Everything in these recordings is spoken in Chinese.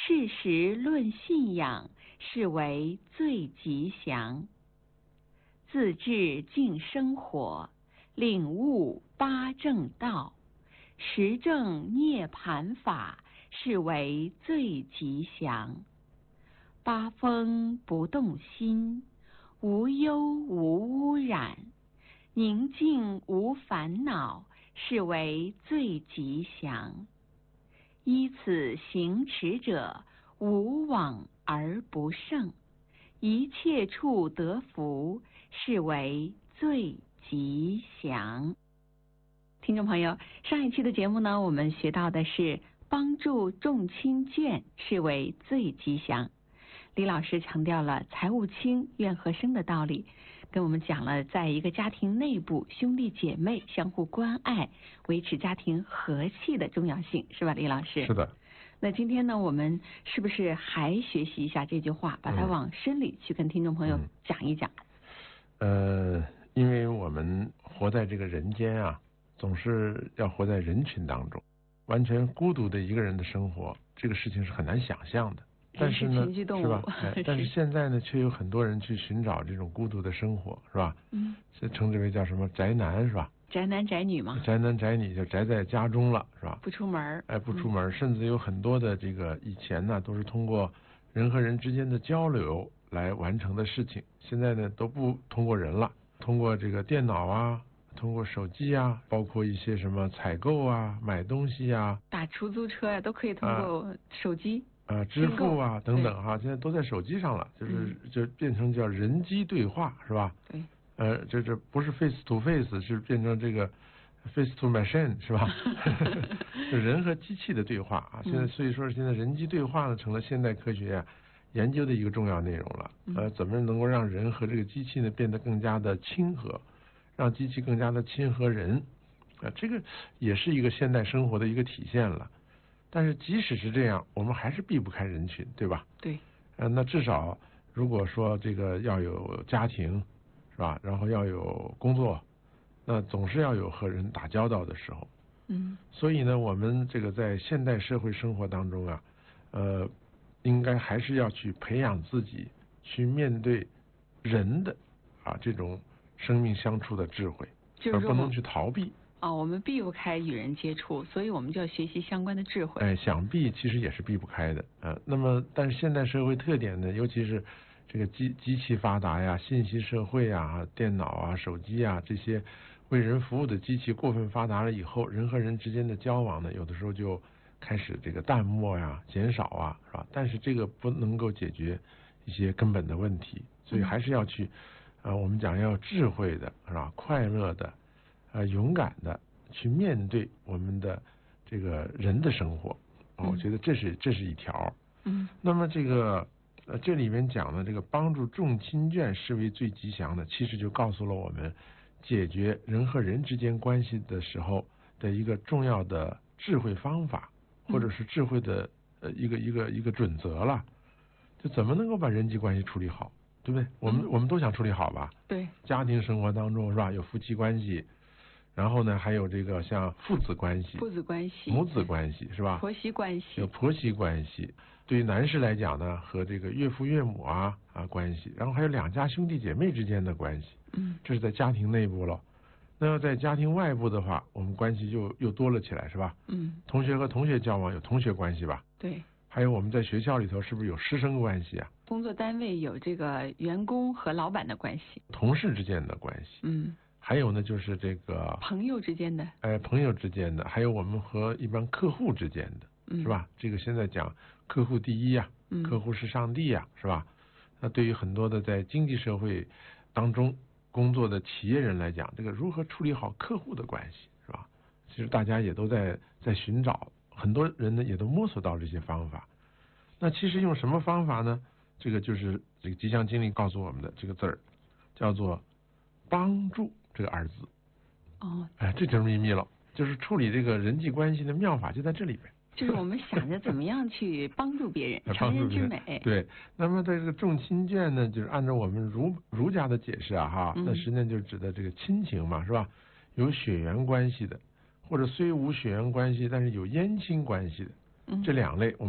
事实论信仰，是为最吉祥。自治净生活，领悟八正道，实证涅盘法，是为最吉祥。八风不动心，无忧无污染，宁静无烦恼，是为最吉祥。依此行持者，无往而不胜，一切处得福，是为最吉祥。听众朋友，上一期的节目呢，我们学到的是帮助众亲眷是为最吉祥。李老师强调了财务轻愿和生的道理，跟我们讲了在一个家庭内部兄弟姐妹相互关爱，维持家庭和气的重要性，是吧，李老师？ 是的。 那今天呢，我们是不是还学习一下这句话，把它往深里去跟听众朋友讲一讲？ 因为我们活在这个人间啊，总是要活在人群当中，完全孤独的一个人的生活，这个事情是很难想象的。但是呢，是吧？但是现在呢，却有很多人去寻找这种孤独的生活，是吧？这称之为叫什么宅男，是吧？ 宅男宅女嘛。 宅男宅女就宅在家中了，是吧？ 不出门。 不出门，甚至有很多的这个以前呢，都是通过人和人之间的交流来完成的事情，现在呢都不通过人了，通过这个电脑啊，通过手机啊，包括一些什么采购啊、买东西啊、 打出租车啊，都可以通过手机。 支付啊等等哈，现在都在手机上了，就变成叫人机对话，是吧？ 对。 这不是 face to face， 是变成这个 face to machine， 是吧？就人和机器的对话啊，现在所以说现在人机对话呢，成了现代科学研究的一个重要内容了。怎么能够让人和这个机器呢变得更加的亲和，让机器更加的亲和人这个也是一个现代生活的一个体现了。但是即使是这样，我们还是避不开人群，对吧？ 对。 那至少如果说这个要有家庭，是吧？然后要有工作，那总是要有和人打交道的时候。所以呢，我们这个在现代社会生活当中啊，应该还是要去培养自己去面对人的这种生命相处的智慧，而不能去逃避。 我们避不开与人接触，所以我们就要学习相关的智慧。 想避其实也是避不开的。那么但是现代社会特点呢，尤其是这个机器发达呀、信息社会啊、电脑啊、手机啊这些为人服务的机器过分发达了以后，人和人之间的交往呢，有的时候就开始这个淡漠呀、减少啊，是吧？但是这个不能够解决一些根本的问题，所以还是要去我们讲要有智慧的，是吧？快乐的。勇敢的去面对我们的这个人的生活，我觉得这是一条。那么这个这里面讲的这个帮助众亲眷是为最吉祥的，其实就告诉了我们解决人和人之间关系的时候的一个重要的智慧方法，或者是智慧的一个准则了。就怎么能够把人际关系处理好，对不对？我们都想处理好吧？ 对。 家庭生活当中是吧，有夫妻关系。然后呢，还有这个像父子关系、 母子关系是吧？ 婆媳关系， 有婆媳关系。对于男士来讲呢，和这个岳父岳母关系，然后还有两家兄弟姐妹之间的关系。这是在家庭内部了。那要在家庭外部的话，我们关系就又多了起来，是吧？同学和同学交往有同学关系吧？ 对。 还有我们在学校里头是不是有师生关系啊？ 工作单位有这个员工和老板的关系， 同事之间的关系。还有呢，就是这个朋友之间的， 朋友之间的，还有我们和一般客户之间的，是吧？这个现在讲客户第一呀，客户是上帝呀，是吧？那对于很多的在经济社会当中工作的企业人来讲，这个如何处理好客户的关系，是吧？其实大家也都在寻找，很多人呢也都摸索到这些方法。那其实用什么方法呢？这个就是这个吉祥经理告诉我们的这个字儿，叫做帮助。这个二字这就是秘密了，就是处理这个人际关系的妙法就在这里边。 就是我们想着怎么样去帮助别人，成人之美。 对，那么在这个众亲眷呢，就是按照我们儒家的解释那实际上就指的这个亲情嘛，是吧？有血缘关系的，或者虽无血缘关系，但是有姻亲关系的，这两类我们都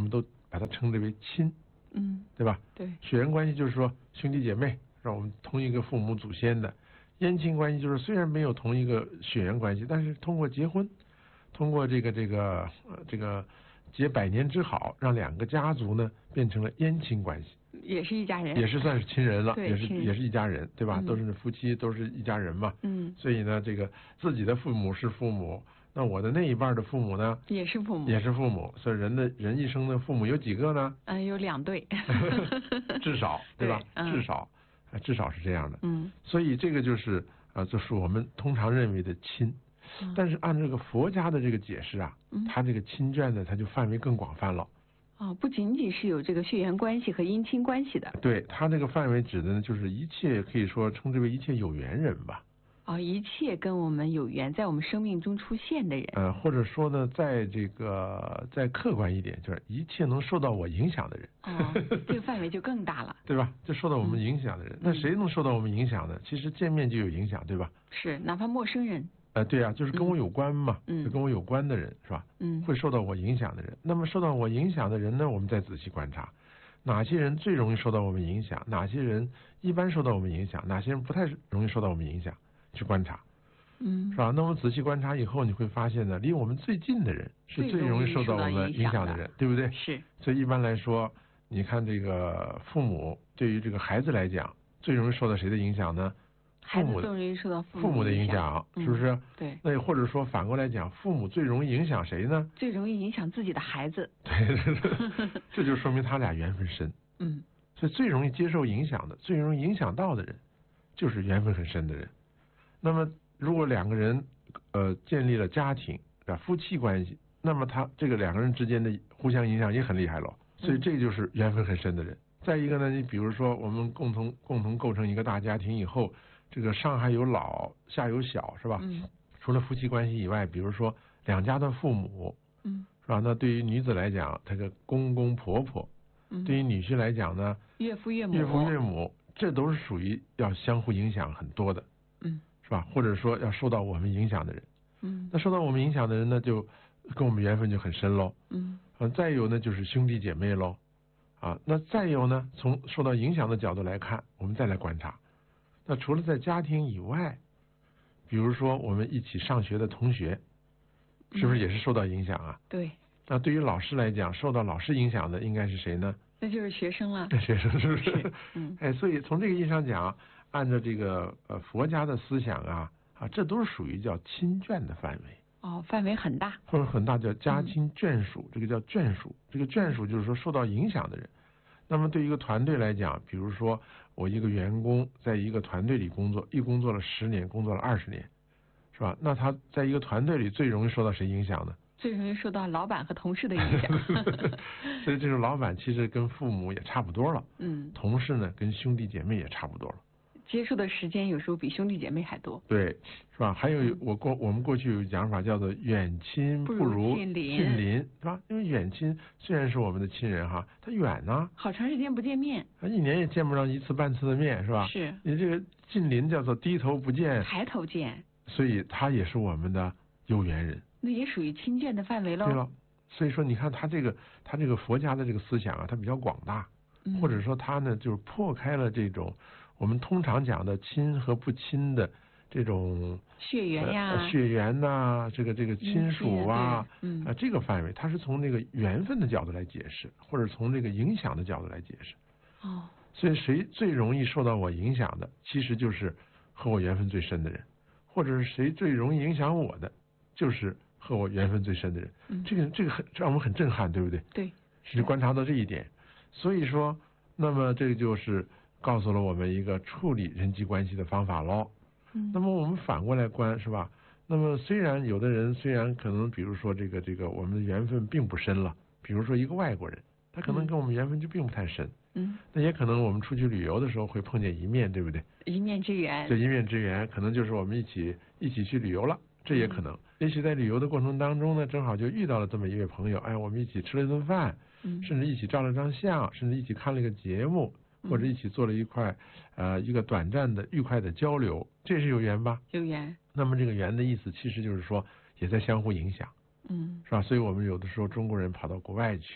把它称之为亲，对吧？ 对。 血缘关系就是说兄弟姐妹，让我们同一个父母祖先的。姻亲关系就是虽然没有同一个血缘关系，但是通过结婚，通过这个结百年之好，让两个家族呢变成了姻亲关系， 也是一家人， 也是算是亲人了， 对， 也是一家人，对吧？都是夫妻，都是一家人嘛。所以呢，这个自己的父母是父母，那我的那一半的父母呢， 也是父母， 也是父母。所以人一生的父母有几个呢？ 有2对， 至少对吧？至少是这样的。所以这个就是就是我们通常认为的亲。但是按这个佛家的这个解释啊，它这个亲眷呢，它就范围更广泛了。 不仅仅是有这个血缘关系和姻亲关系的。 对，它这个范围指的呢，就是一切可以说称之为一切有缘人吧。 一切跟我们有缘，在我们生命中出现的人。 或者说呢，再客观一点，就是一切能受到我影响的人。 这个范围就更大了， 对吧？就受到我们影响的人，那谁能受到我们影响呢？其实见面就有影响，对吧？ 是，哪怕陌生人。 对啊，就是跟我有关嘛，就跟我有关的人是吧？会受到我影响的人。那么受到我影响的人呢，我们再仔细观察，哪些人最容易受到我们影响，哪些人一般受到我们影响，哪些人不太容易受到我们影响，去观察，是吧？那我们仔细观察以后，你会发现呢，离我们最近的人是最容易受到我们影响的人，对不对？ 是。 所以一般来说，你看这个父母对于这个孩子来讲，最容易受到谁的影响呢？ 孩子最容易受到父母的影响，是不是？ 对。 那或者说反过来讲，父母最容易影响谁呢？ 最容易影响自己的孩子。 对，这就说明他俩缘分深。所以最容易接受影响的，最容易影响到的人，就是缘分很深的人。那么如果两个人建立了家庭夫妻关系，那么他这个两个人之间的互相影响也很厉害了。所以这就是缘分很深的人。再一个呢，你比如说我们共同构成一个大家庭以后，这个上还有老下有小，是吧？除了夫妻关系以外，比如说两家的父母，是吧？那对于女子来讲，这个公公婆婆，对于女婿来讲呢， 岳父岳母， 这都是属于要相互影响很多的，是吧？或者说要受到我们影响的人，那受到我们影响的人呢，就跟我们缘分就很深喽，再有呢就是兄弟姐妹喽，那再有呢，从受到影响的角度来看，我们再来观察。那除了在家庭以外，比如说我们一起上学的同学，是不是也是受到影响啊？ 对。 那对于老师来讲，受到老师影响的应该是谁呢？ 那就是学生了。 学生是不是？所以从这个意义上讲，按照这个佛家的思想这都是属于叫亲眷的范围。 范围很大。 或者很大，叫家亲眷属，这个叫眷属。这个眷属就是说受到影响的人。那么对于一个团队来讲，比如说我一个员工在一个团队里工作，工作了10年，工作了20年，是吧？那他在一个团队里最容易受到谁影响呢？ 最容易受到老板和同事的影响。 所以这种老板其实跟父母也差不多了，同事呢跟兄弟姐妹也差不多了， 接触的时间有时候比兄弟姐妹还多。 对，是吧？还有我们过去有讲法叫做远亲不如近邻，是吧？因为远亲虽然是我们的亲人他远呢， 好长时间不见面， 他一年也见不上1次半次的面，是吧？ 是。 你这个近邻叫做低头不见抬头见， 所以他也是我们的有缘人。 那也属于亲眷的范围喽。 对了，所以说你看他这个佛家的这个思想它比较广大，或者说他呢就是破开了这种我们通常讲的亲和不亲的这种血缘呀、 血缘呐，这个亲属这个范围，它是从那个缘分的角度来解释，或者从这个影响的角度来解释。所以谁最容易受到我影响的，其实就是和我缘分最深的人，或者是谁最容易影响我的，就是和我缘分最深的人。这个让我们很震撼，对不对？ 对， 是观察到这一点。所以说，那么这个就是告诉了我们一个处理人际关系的方法喽。那么我们反过来观，是吧？那么虽然有的人可能比如说这个我们的缘分并不深了，比如说一个外国人，他可能跟我们缘分就并不太深。那也可能我们出去旅游的时候会碰见一面，对不对？ 一面之缘。 对，一面之缘，可能就是我们一起去旅游了，这也可能。也许在旅游的过程当中呢，正好就遇到了这么一位朋友，我们一起吃了一顿饭，甚至一起照了张相，甚至一起看了一个节目，或者一起做了一个短暂的愉快的交流，这是有缘吧？ 有缘。 那么这个缘的意思，其实就是说也在相互影响，是吧？所以我们有的时候中国人跑到国外去，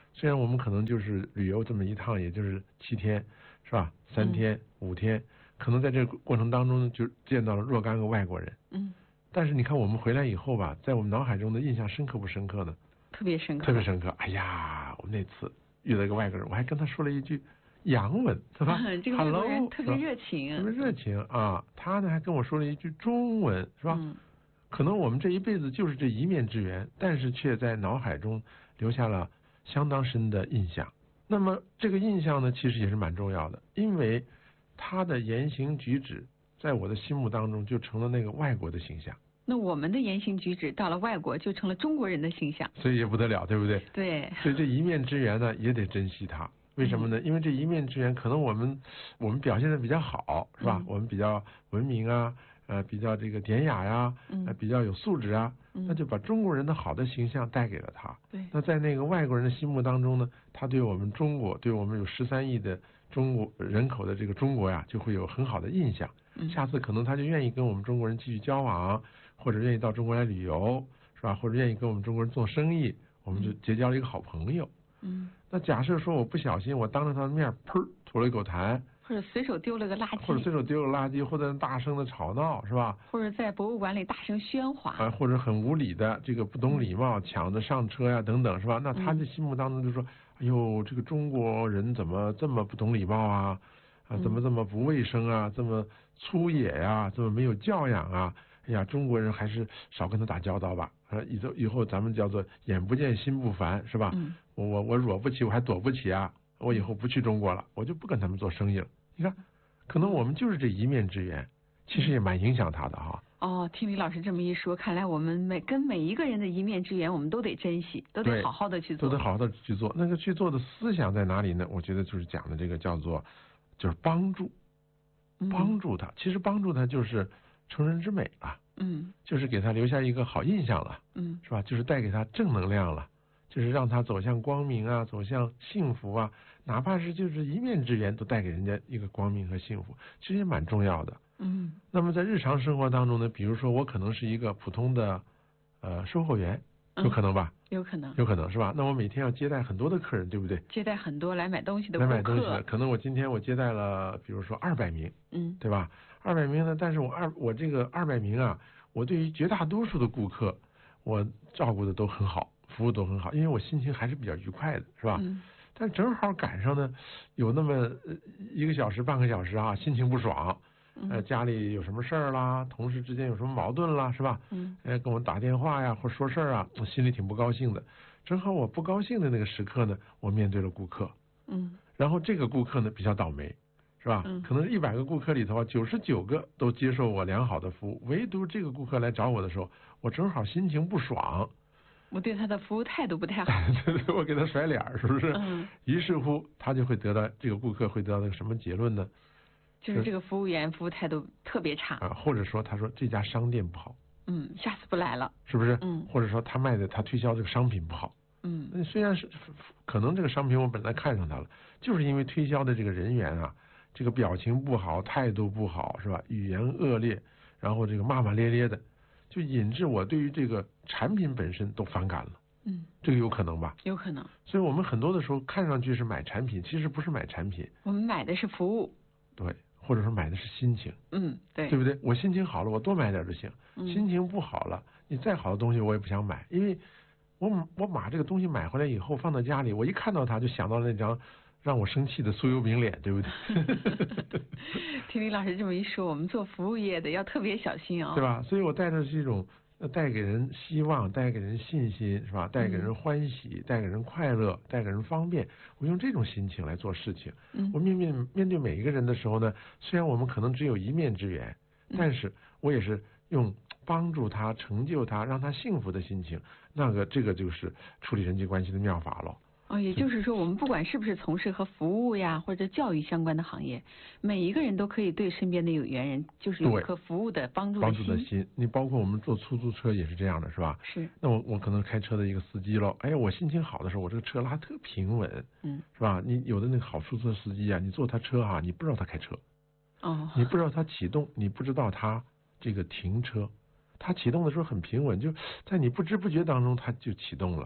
虽然我们可能就是旅游这么一趟，也就是7天，是吧？3天、5天，可能在这个过程当中就见到了若干个外国人。但是你看我们回来以后吧，在我们脑海中的印象深刻不深刻呢？ 特别深刻。 特别深刻。哎呀，我那次遇到一个外国人，我还跟他说了一句洋文，是吧？ 这个外国人特别热情， 特别热情啊！他呢还跟我说了一句中文，是吧？可能我们这一辈子就是这一面之缘，但是却在脑海中留下了相当深的印象。那么这个印象呢，其实也是蛮重要的，因为他的言行举止在我的心目当中就成了那个外国的形象。 那我们的言行举止到了外国就成了中国人的形象， 所以也不得了，对不对？ 对。 所以这一面之缘呢，也得珍惜它。为什么呢？因为这一面之缘，可能我们表现的比较好，是吧？我们比较文明啊，比较这个典雅呀，比较有素质啊，那就把中国人的好的形象带给了他。 对。 那在那个外国人的心目当中呢，他对我们中国，对我们有13亿的中国人口的这个中国呀，就会有很好的印象。下次可能他就愿意跟我们中国人继续交往，或者愿意到中国来旅游，是吧？或者愿意跟我们中国人做生意，我们就结交了一个好朋友。那假设说我不小心，我当着他的面噗吐了一口痰， 或者随手丢了个垃圾， 或者大声的吵闹，是吧？ 或者在博物馆里大声喧哗， 或者很无理的这个不懂礼貌，抢着上车呀等等，是吧？那他的心目当中就说，哎呦，这个中国人怎么这么不懂礼貌啊？怎么这么不卫生啊？这么粗野呀？这么没有教养啊？哎呀，中国人还是少跟他打交道吧。以后咱们叫做眼不见心不烦，是吧？我惹不起，我还躲不起啊！我以后不去中国了，我就不跟他们做生意了。你看，可能我们就是这一面之缘，其实也蛮影响他的哈。 听李老师这么一说，看来我们每一个人的一面之缘，我们都得珍惜，都得好好的去做， 都得好好的去做。那个去做的思想在哪里呢？我觉得就是讲的这个叫做，就是帮助他。其实帮助他就是成人之美了。就是给他留下一个好印象了。是吧？就是带给他正能量了，就是让他走向光明啊，走向幸福啊。哪怕是就是一面之缘，都带给人家一个光明和幸福，其实也蛮重要的。那么在日常生活当中呢，比如说我可能是一个普通的售货员，有可能吧？ 有可能是吧？那我每天要接待很多的客人，对不对？ 接待很多来买东西的顾客。 来买东西的，可能我今天接待了，比如说200名，对吧？200名呢，但是我这个200名啊，我对于绝大多数的顾客，我照顾的都很好，服务都很好，因为我心情还是比较愉快的，是吧？但正好赶上呢，有那么1个小时、半个小时啊，心情不爽。家里有什么事儿啦，同事之间有什么矛盾啦，是吧？跟我打电话呀，或说事儿啊，我心里挺不高兴的。正好我不高兴的那个时刻呢，我面对了顾客。然后这个顾客呢比较倒霉，是吧？可能是100个顾客里头99个都接受我良好的服务，唯独这个顾客来找我的时候，我正好心情不爽。 我对他的服务态度不太好。 对，我给他甩脸，是不是？于是乎，他就会得到这个顾客会得到那个什么结论呢？ 就是这个服务员服务态度特别差或者说他说这家商店不好， 下次不来了， 是不是？或者说他推销这个商品不好，那虽然是可能这个商品我本来看上它了，就是因为推销的这个人员啊，这个表情不好，态度不好，是吧？语言恶劣，然后这个骂骂咧咧的，就引致我对于这个产品本身都反感了。这个有可能吧？ 有可能。 所以我们很多的时候看上去是买产品，其实不是买产品， 我们买的是服务。 对。或者说买的是心情， 对不对？我心情好了，我多买点就行。心情不好了，你再好的东西我也不想买，因为我把这个东西买回来以后放到家里，我一看到它就想到那张让我生气的酥油饼脸，对不对？ 听李老师这么一说，我们做服务业的要特别小心哦， 对吧？所以我带着是一种带给人希望，带给人信心，是吧？带给人欢喜，带给人快乐，带给人方便。我用这种心情来做事情。我面对每一个人的时候呢，虽然我们可能只有一面之缘，但是我也是用帮助他、成就他、让他幸福的心情。这个就是处理人际关系的妙法了。 也就是说，我们不管是不是从事和服务呀或者教育相关的行业，每一个人都可以对身边的有缘人，就是有一颗服务的帮助的心。 你包括我们坐出租车也是这样的，是吧？ 是。 那我可能开车的一个司机喽，我心情好的时候，我这个车拉特平稳，是吧？你有的那个好出租车司机啊，你坐他车啊，你不知道他开车，你不知道他启动，你不知道他这个停车，他启动的时候很平稳，就在你不知不觉当中他就启动了。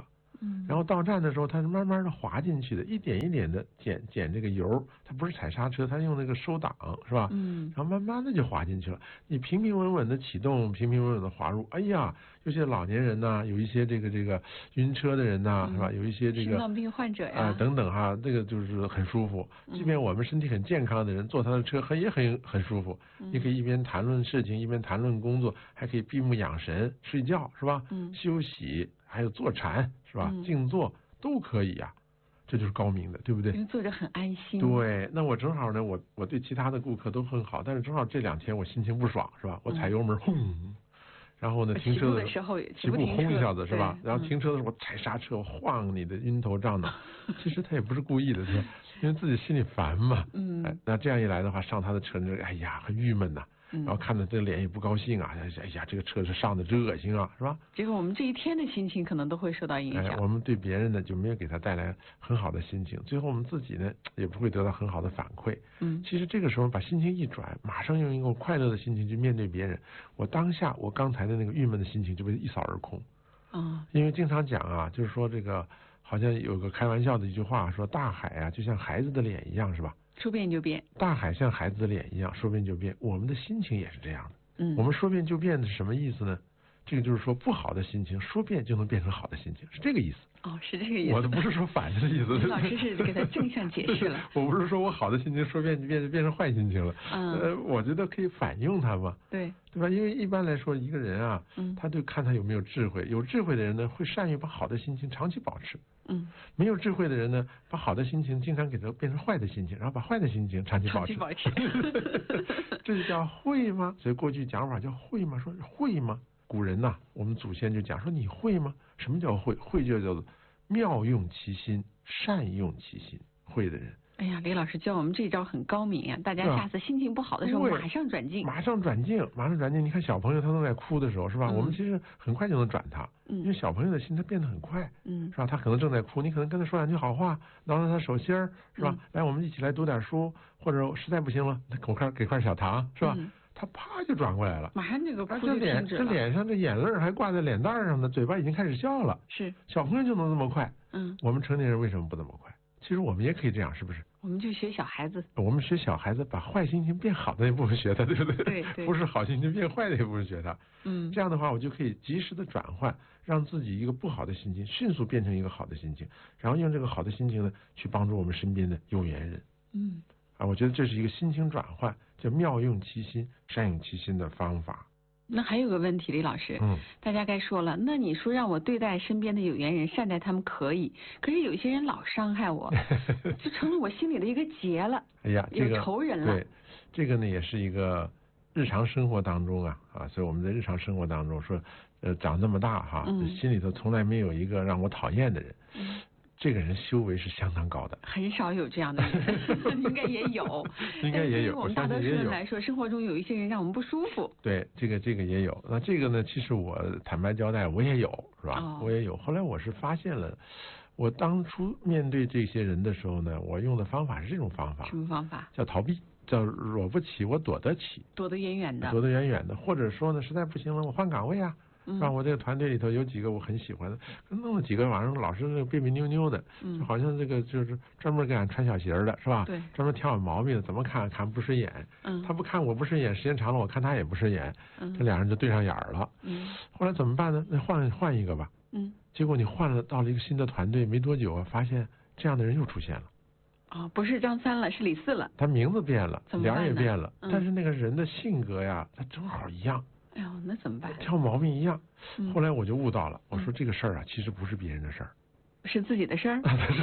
然后到站的时候，他是慢慢的滑进去的，一点一点的减这个油，他不是踩刹车，他用那个收档，是吧？然后慢慢的就滑进去了。你平平稳稳的启动，平平稳稳的滑入，哎呀，有些老年人呐，有一些这个晕车的人呐，是吧？有一些这个心脏病患者呀， 等等哈，这个就是很舒服。即便我们身体很健康的人坐他的车也很舒服。你可以一边谈论事情，一边谈论工作，还可以闭目养神睡觉，是吧？休息，还有坐禅，是吧？静坐都可以呀。这就是高明的，对不对？ 因为坐着很安心。 对，那我正好呢，我对其他的顾客都很好，但是正好这2天我心情不爽，是吧？我踩油门轰，然后呢停车的时候起步轰一下子，是吧？然后停车的时候我踩刹车，我晃你的晕头胀脑，其实他也不是故意的，是吧？因为自己心里烦嘛。那这样一来的话，上他的车哎呀很郁闷呐。然后看着这个脸也不高兴啊，哎呀，这个车是上的真恶心啊，是吧？ 结果我们这一天的心情可能都会受到影响。 我们对别人呢就没有给他带来很好的心情，最后我们自己呢也不会得到很好的反馈。其实这个时候把心情一转，马上用一个快乐的心情去面对别人，我当下我刚才的那个郁闷的心情就被一扫而空。因为经常讲啊，就是说这个好像有个开玩笑的一句话，说大海啊就像孩子的脸一样，是吧？ 说变就变， 大海像孩子的脸一样，说变就变。我们的心情也是这样的。我们说变就变的是什么意思呢？这个就是说不好的心情说变就能变成好的心情，是这个意思。 是这个意思。 我不是说反着的意思。 老师是给他正向解释了。 我不是说我好的心情说变就变成坏心情了。我觉得可以反用它嘛。对吧？因为一般来说一个人啊，他就看他有没有智慧。有智慧的人呢，会善于把好的心情长期保持。没有智慧的人呢，把好的心情经常给它变成坏的心情，然后把坏的心情长期保持。这就叫会吗？所以过去讲法叫会吗？说会吗？古人呐，我们祖先就讲说你会吗？什么叫会？会就叫做妙用其心，善用其心。会的人。 哎呀，李老师教我们这招很高明呀！大家下次心情不好的时候，马上转境。马上转境。 你看小朋友他都在哭的时候，是吧？我们其实很快就能转他，因为小朋友的心他变得很快，是吧？他可能正在哭，你可能跟他说2句好话，挠挠他手心儿，是吧？来，我们一起来读点书，或者实在不行了，给块小糖，是吧？他啪就转过来了， 马上这个哭就停止了。这脸上这眼泪还挂在脸蛋上呢，嘴巴已经开始笑了。 是小朋友就能这么快，我们成年人为什么不这么快？其实我们也可以这样，是不是？ 我们就学小孩子。 我们学小孩子，把坏心情变好的那部分学他，对不对？ 对。 不是好心情变坏的那部分学他。这样的话，我就可以及时的转换，让自己一个不好的心情迅速变成一个好的心情，然后用这个好的心情呢，去帮助我们身边的有缘人。我觉得这是一个心情转换，叫妙用其心，善用其心的方法。 那还有个问题，李老师，大家该说了，那你说让我对待身边的有缘人，善待他们可以，可是有些人老伤害我，就成了我心里的一个结了。 哎呀，这个有仇人了。 对，这个呢也是一个日常生活当中所以我们在日常生活当中说，长这么大心里头从来没有一个让我讨厌的人。这个人修为是相当高的， 很少有这样的人，应该也有， 应该也有。 我们大多数人来说，生活中有一些人让我们不舒服。 对，这个也有。那这个呢，其实我坦白交代，我也有，是吧？我也有。后来我是发现了，我当初面对这些人的时候呢，我用的方法是这种方法。 什么方法？ 叫逃避，叫惹不起我躲得起， 躲得远远的， 躲得远远的。或者说呢，实在不行了，我换岗位啊。让我这个团队里头有几个我很喜欢的，弄了几个晚上老是那个别别扭扭的，就好像这个就是专门给俺穿小鞋的，是吧？ 对， 专门挑我毛病的，怎么看不顺眼。他不看我不顺眼，时间长了我看他也不顺眼，这俩人就对上眼了。后来怎么办呢？那换一个吧。结果你换了到了一个新的团队没多久发现这样的人又出现了。 不是张三了，是李四了。 他名字变了，脸也变了，但是那个人的性格呀，他正好一样。 哎呦，那怎么办？ 挑毛病一样。后来我就悟到了，我说这个事儿其实不是别人的事儿， 是自己的事儿，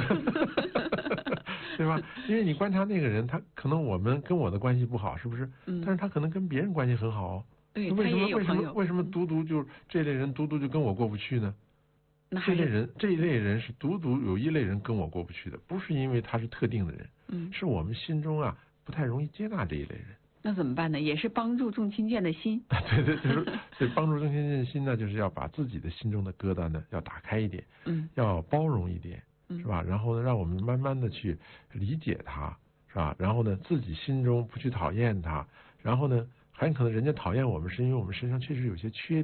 对吧？因为你观察那个人，他可能跟我的关系不好，是不是？但是他可能跟别人关系很好哦。 对， 为什么独就这类人独就跟我过不去呢？这一类人是独有一类人跟我过不去的，不是因为他是特定的人，是我们心中不太容易接纳这一类人。 那怎么办呢？也是帮助众亲见的心。 对，就是帮助众亲见的心呢，就是要把自己的心中的疙瘩呢要打开一点，要包容一点，是吧？然后呢，让我们慢慢的去理解他，是吧？然后呢，自己心中不去讨厌他，然后呢，很可能人家讨厌我们是因为我们身上确实有些缺点，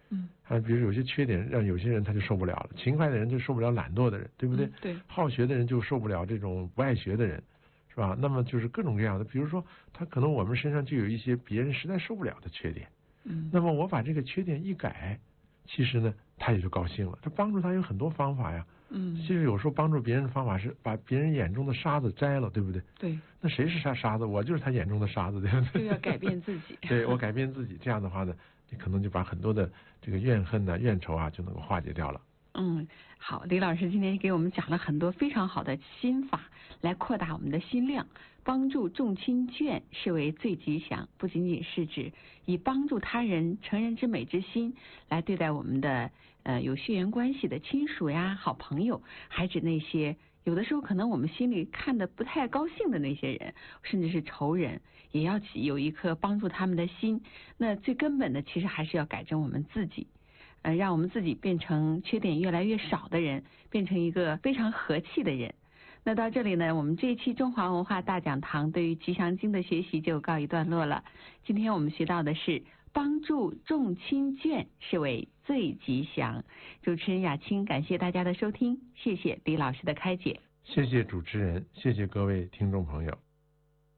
比如有些缺点让有些人他就受不了了，勤快的人就受不了懒惰的人，对不对？ 对。 好学的人就受不了这种不爱学的人，是吧？那么就是各种各样的，比如说他可能我们身上就有一些别人实在受不了的缺点，那么我把这个缺点一改，其实呢他也就高兴了。这帮助他有很多方法呀。其实有时候帮助别人的方法是把别人眼中的沙子摘了，对不对？ 对。 那谁是沙子？我就是他眼中的沙子，对不对？ 就要改变自己。 对，我改变自己，这样的话呢，你可能就把很多的这个怨恨啊、怨仇啊就能够化解掉了。 好，李老师今天给我们讲了很多非常好的心法，来扩大我们的心量，帮助众亲眷视为最吉祥，不仅仅是指以帮助他人、成人之美之心来对待我们的有血缘关系的亲属呀、好朋友，还指那些有的时候可能我们心里看的不太高兴的那些人，甚至是仇人，也要有一颗帮助他们的心。那最根本的其实还是要改正我们自己。让我们自己变成缺点越来越少的人，变成一个非常和气的人。那到这里呢，我们这一期中华文化大讲堂对于吉祥经的学习就告一段落了。今天我们学到的是帮助众亲眷视为最吉祥。主持人雅青感谢大家的收听，谢谢李老师的开解。 谢谢主持人，谢谢各位听众朋友。